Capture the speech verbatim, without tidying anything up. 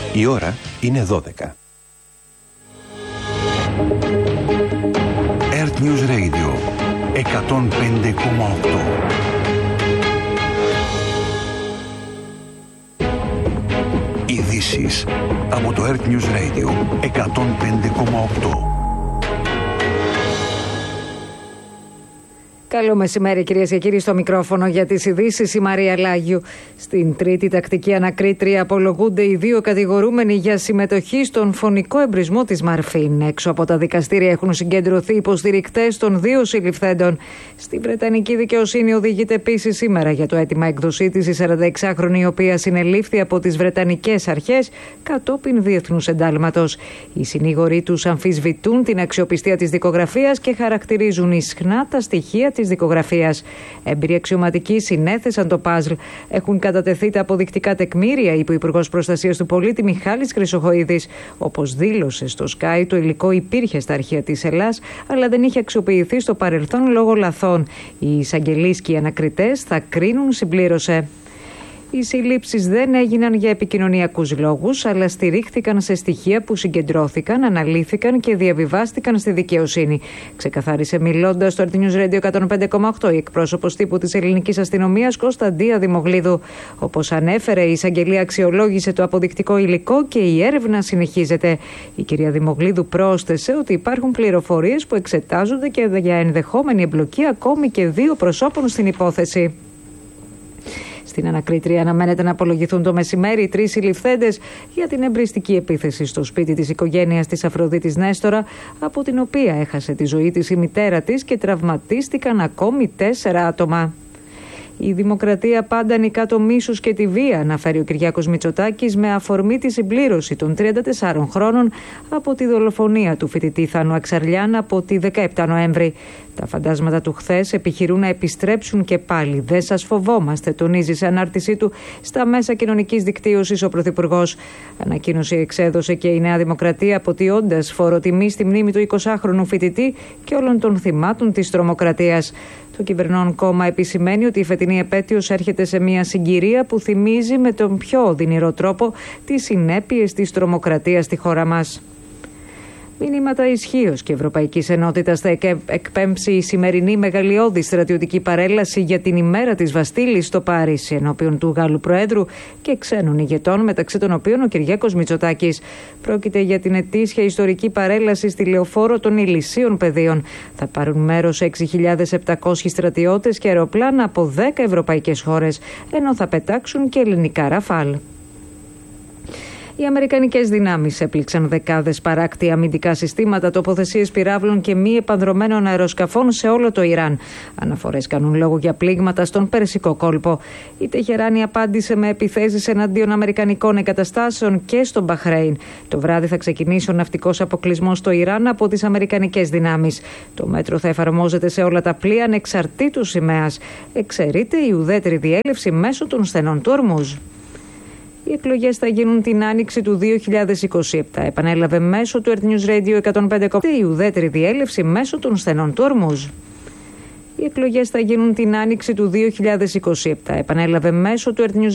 Η ώρα είναι δώδεκα. Earth News Radio εκατόν πέντε κόμμα οκτώ. Ειδήσεις από το Earth News Radio εκατόν πέντε κόμμα οκτώ. Καλό μεσημέρι, κυρίες και κύριοι, στο μικρόφωνο για τις ειδήσεις η Μαρία Λάγιου. Στην τρίτη τακτική ανακρίτρια απολογούνται οι δύο κατηγορούμενοι για συμμετοχή στον φωνικό εμπρισμό της Μαρφίν. Έξω από τα δικαστήρια έχουν συγκεντρωθεί υποστηρικτές των δύο συλληφθέντων. Στη Βρετανική δικαιοσύνη οδηγείται επίσης σήμερα για το αίτημα έκδοσή της η σαρανταεξάχρονη, η οποία συνελήφθη από τις Βρετανικές αρχές κατόπιν διεθνούς εντάλματος. Οι συνήγοροι τους αμφισβητούν την αξιοπιστία της δικογραφίας και χαρακτηρίζουν ισχνά τα στοιχεία της δικογραφίας. Έμπειροι αξιωματικοί συνέθεσαν το παζλ. Έχουν κατατεθεί τα αποδεικτικά τεκμήρια, είπε ο Υπουργός Προστασίας του Πολίτη Μιχάλης Χρυσοχοΐδης. Όπως δήλωσε στο Sky, το υλικό υπήρχε στα αρχεία της Ελλάς, αλλά δεν είχε αξιοποιηθεί στο παρελθόν λόγω λαθών. Οι εισαγγελείς και οι ανακριτές θα κρίνουν, συμπλήρωσε. Οι συλλήψεις δεν έγιναν για επικοινωνιακούς λόγους, αλλά στηρίχθηκαν σε στοιχεία που συγκεντρώθηκαν, αναλύθηκαν και διαβιβάστηκαν στη δικαιοσύνη. Ξεκαθάρισε μιλώντας στο Earth News Radio εκατόν πέντε κόμμα οκτώ η εκπρόσωπος τύπου της ελληνικής αστυνομίας Κωνσταντία Δημογλίδου. Όπως ανέφερε, η εισαγγελία αξιολόγησε το αποδεικτικό υλικό και η έρευνα συνεχίζεται. Η κυρία Δημογλίδου πρόσθεσε ότι υπάρχουν πληροφορίες που εξετάζονται και για ενδεχόμενη εμπλοκή ακόμη και δύο προσώπων στην υπόθεση. Στην ανακρίτρια αναμένεται να απολογηθούν το μεσημέρι οι τρεις συλληφθέντες για την εμπριστική επίθεση στο σπίτι της οικογένειας της Αφροδίτης Νέστορα, από την οποία έχασε τη ζωή της η μητέρα της και τραυματίστηκαν ακόμη τέσσερα άτομα. Η δημοκρατία πάντα νικά το μίσος και τη βία, αναφέρει ο Κυριάκος Μητσοτάκης με αφορμή τη συμπλήρωση των τριάντα τεσσάρων χρόνων από τη δολοφονία του φοιτητή Θάνου Αξαρλιάν από τη δεκαεπτά Νοέμβρη. Τα φαντάσματα του χθες επιχειρούν να επιστρέψουν και πάλι. Δεν σας φοβόμαστε, τονίζει σε ανάρτησή του στα μέσα κοινωνικής δικτύωσης ο Πρωθυπουργός. Ανακοίνωση εξέδωσε και η Νέα Δημοκρατία, αποτειώντας φοροτιμή στη μνήμη του εικοσάχρονου φοιτητή και όλων των θυμάτων της τρομοκρατίας. Το κυβερνών κόμμα επισημαίνει ότι η φετινή επέτειος έρχεται σε μια συγκυρία που θυμίζει με τον πιο οδυνηρό τρόπο τις συνέπειες της τρομοκρατίας στη χώρα μας. Μηνύματα ισχύως και Ευρωπαϊκής Ενότητας θα εκπέμψει η σημερινή μεγαλειώδη στρατιωτική παρέλαση για την ημέρα της Βαστίλης στο Παρίσι, ενώπιον του Γάλλου Προέδρου και ξένων ηγετών, μεταξύ των οποίων ο Κυριάκος Μητσοτάκης. Πρόκειται για την ετήσια ιστορική παρέλαση στη Λεωφόρο των Ηλυσίων Πεδίων. Θα πάρουν μέρος έξι χιλιάδες επτακόσιοι στρατιώτες και αεροπλάνα από δέκα ευρωπαϊκές χώρες, ενώ θα πετάξουν και ελληνικά ραφάλ. Οι αμερικανικές δυνάμεις έπληξαν δεκάδες παράκτια αμυντικά συστήματα, τοποθεσίες πυράβλων και μη επανδρωμένων αεροσκαφών σε όλο το Ιράν. Αναφορές κάνουν λόγο για πλήγματα στον Περσικό κόλπο. Η Τεχεράνη απάντησε με επιθέσεις εναντίον αμερικανικών εγκαταστάσεων και στο Μπαχρέιν. Το βράδυ θα ξεκινήσει ο ναυτικός αποκλεισμός στο Ιράν από τις αμερικανικές δυνάμεις. Το μέτρο θα εφαρμόζεται σε όλα τα πλοία ανεξαρτήτως σημαίας. Εξαιρείται η ουδέτερη διέλευση μέσω των στενών του Ορμούζ. Οι εκλογές θα γίνουν την άνοιξη του δύο χιλιάδες είκοσι επτά. Επανέλαβε μέσω του Earth News Radio εκατόν πέντε κόμμα οκτώ η ουδέτερη διέλευση μέσω των στενών του Ορμούζ. Οι εκλογές θα γίνουν την άνοιξη του δύο χιλιάδες είκοσι επτά. Επανέλαβε μέσω του Earth News